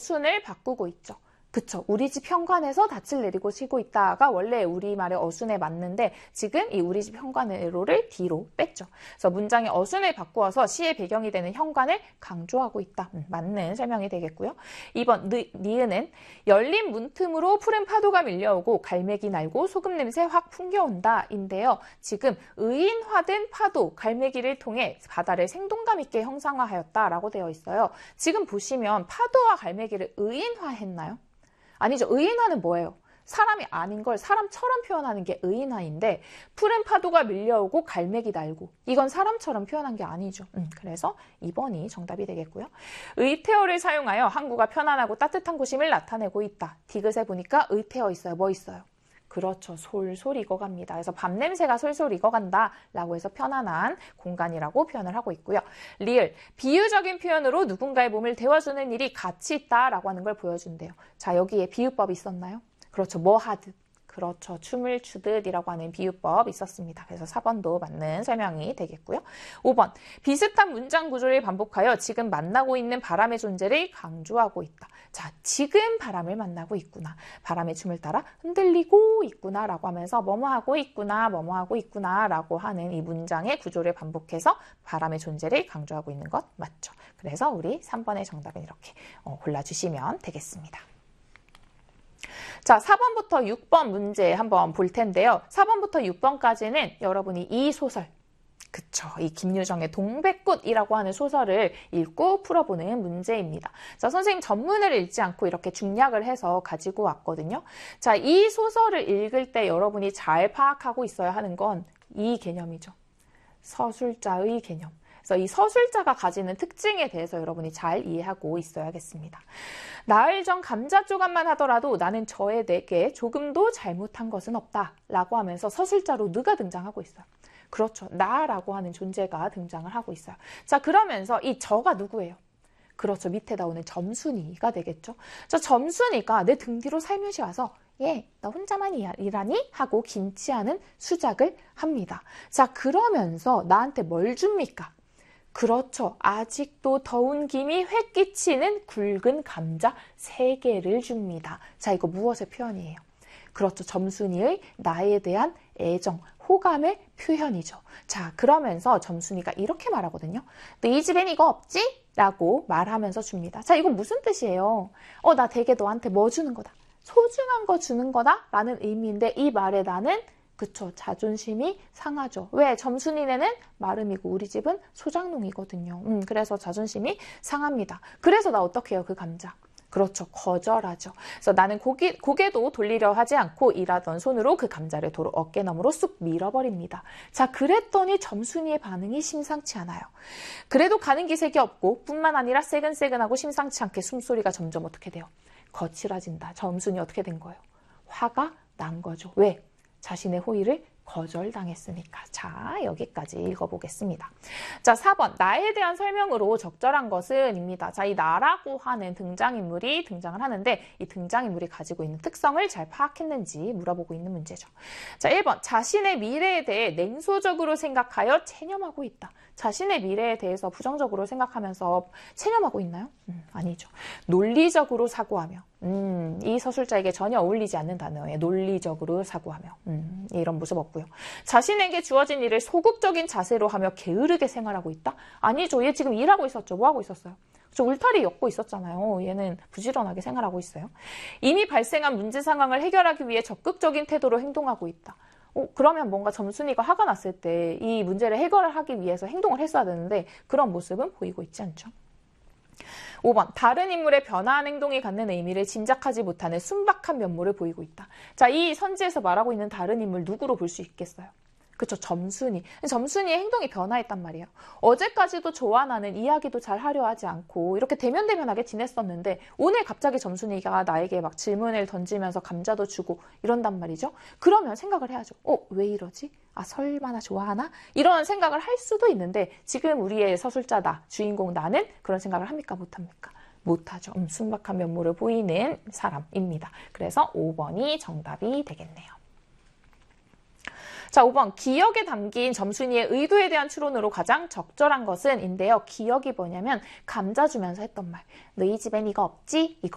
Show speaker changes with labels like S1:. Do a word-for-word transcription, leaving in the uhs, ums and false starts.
S1: 어순을 바꾸고 있죠. 그쵸. 우리 집 현관에서 닻을 내리고 쉬고 있다가 원래 우리말의 어순에 맞는데 지금 이 우리 집 현관으로를 뒤로 뺐죠. 그래서 문장의 어순을 바꾸어서 시의 배경이 되는 현관을 강조하고 있다. 음, 맞는 설명이 되겠고요. 이 번 니, 니은은 열린 문틈으로 푸른 파도가 밀려오고 갈매기 날고 소금 냄새 확 풍겨온다 인데요. 지금 의인화된 파도, 갈매기를 통해 바다를 생동감 있게 형상화하였다라고 되어 있어요. 지금 보시면 파도와 갈매기를 의인화했나요? 아니죠. 의인화는 뭐예요? 사람이 아닌 걸 사람처럼 표현하는 게 의인화인데 푸른 파도가 밀려오고 갈매기 날고 이건 사람처럼 표현한 게 아니죠. 음, 그래서 이 번이 정답이 되겠고요. 의태어를 사용하여 항구가 편안하고 따뜻한 곳임을 나타내고 있다. 디귿에 보니까 의태어 있어요. 뭐 있어요? 그렇죠. 솔솔 익어갑니다. 그래서 밤 냄새가 솔솔 익어간다 라고 해서 편안한 공간이라고 표현을 하고 있고요. 리을, 비유적인 표현으로 누군가의 몸을 데워주는 일이 가치 있다라고 하는 걸 보여준대요. 자, 여기에 비유법 있었나요? 그렇죠. 뭐 하듯. 그렇죠. 춤을 추듯이라고 하는 비유법 있었습니다. 그래서 사 번도 맞는 설명이 되겠고요. 오 번, 비슷한 문장 구조를 반복하여 지금 만나고 있는 바람의 존재를 강조하고 있다. 자, 지금 바람을 만나고 있구나. 바람의 춤을 따라 흔들리고 있구나 라고 하면서 뭐뭐 하고 있구나, 뭐뭐 하고 있구나 라고 하는 이 문장의 구조를 반복해서 바람의 존재를 강조하고 있는 것 맞죠. 그래서 우리 삼 번의 정답은 이렇게 골라주시면 되겠습니다. 자, 사 번부터 육 번 문제 한번 볼 텐데요. 사 번부터 육 번까지는 여러분이 이 소설, 그쵸, 이 김유정의 동백꽃이라고 하는 소설을 읽고 풀어보는 문제입니다. 자, 선생님 전문을 읽지 않고 이렇게 중략을 해서 가지고 왔거든요. 자, 이 소설을 읽을 때 여러분이 잘 파악하고 있어야 하는 건 이 개념이죠. 서술자의 개념. 그래서 이 서술자가 가지는 특징에 대해서 여러분이 잘 이해하고 있어야겠습니다. 나흘 전 감자 조각만 하더라도 나는 저에 내게 조금도 잘못한 것은 없다 라고 하면서 서술자로 누가 등장하고 있어요? 그렇죠. 나라고 하는 존재가 등장을 하고 있어요. 자, 그러면서 이 저가 누구예요? 그렇죠. 밑에 나오는 점순이가 되겠죠. 자, 점순이가 내 등 뒤로 살며시 와서 예, 너 혼자만 일하니? 하고 김치하는 수작을 합니다. 자, 그러면서 나한테 뭘 줍니까? 그렇죠. 아직도 더운 김이 회 끼치는 굵은 감자 세 개를 줍니다. 자, 이거 무엇의 표현이에요? 그렇죠. 점순이의 나에 대한 애정, 호감의 표현이죠. 자, 그러면서 점순이가 이렇게 말하거든요. 너희 집엔 이거 없지? 라고 말하면서 줍니다. 자, 이거 무슨 뜻이에요? 어, 나 되게 너한테 뭐 주는 거다. 소중한 거 주는 거다? 라는 의미인데 이 말에 나는 그쵸. 자존심이 상하죠. 왜? 점순이네는 마름이고 우리 집은 소장농이거든요. 음, 그래서 자존심이 상합니다. 그래서 나 어떻게 해요? 그 감자. 그렇죠. 거절하죠. 그래서 나는 고기, 고개도 돌리려 하지 않고 일하던 손으로 그 감자를 도로 어깨너머로 쑥 밀어버립니다. 자, 그랬더니 점순이의 반응이 심상치 않아요. 그래도 가는 기색이 없고 뿐만 아니라 새근새근하고 심상치 않게 숨소리가 점점 어떻게 돼요? 거칠어진다. 점순이 어떻게 된 거예요? 화가 난 거죠. 왜? 자신의 호의를 거절당했으니까. 자, 여기까지 읽어보겠습니다. 자, 사 번. 나에 대한 설명으로 적절한 것은 입니다. 자, 이 나라고 하는 등장인물이 등장을 하는데 이 등장인물이 가지고 있는 특성을 잘 파악했는지 물어보고 있는 문제죠. 자, 일 번. 자신의 미래에 대해 냉소적으로 생각하여 체념하고 있다. 자신의 미래에 대해서 부정적으로 생각하면서 체념하고 있나요? 음, 아니죠. 논리적으로 사고하며. 음, 이 서술자에게 전혀 어울리지 않는 단어예요. 논리적으로 사고하며. 음, 이런 모습 없고요. 자신에게 주어진 일을 소극적인 자세로 하며 게으르게 생활하고 있다? 아니죠. 얘 지금 일하고 있었죠. 뭐 하고 있었어요? 저 울타리 엮고 있었잖아요. 얘는 부지런하게 생활하고 있어요. 이미 발생한 문제 상황을 해결하기 위해 적극적인 태도로 행동하고 있다. 어, 그러면 뭔가 점순이가 화가 났을 때 이 문제를 해결을 하기 위해서 행동을 했어야 되는데 그런 모습은 보이고 있지 않죠. 오 번. 다른 인물의 변화한 행동이 갖는 의미를 짐작하지 못하는 순박한 면모를 보이고 있다. 자, 이 선지에서 말하고 있는 다른 인물 누구로 볼 수 있겠어요? 그쵸, 점순이. 점순이의 행동이 변화했단 말이에요. 어제까지도 좋아 나는 이야기도 잘 하려 하지 않고 이렇게 대면대면하게 지냈었는데 오늘 갑자기 점순이가 나에게 막 질문을 던지면서 감자도 주고 이런단 말이죠. 그러면 생각을 해야죠. 어, 왜 이러지? 아, 설마 나 좋아하나? 이런 생각을 할 수도 있는데 지금 우리의 서술자다, 주인공 나는 그런 생각을 합니까? 못합니까? 못하죠. 음, 순박한 면모를 보이는 사람입니다. 그래서 오 번이 정답이 되겠네요. 자, 오 번. 기억에 담긴 점순이의 의도에 대한 추론으로 가장 적절한 것은 인데요. 기억이 뭐냐면 감자 주면서 했던 말. 너희 집엔 이거 없지? 이거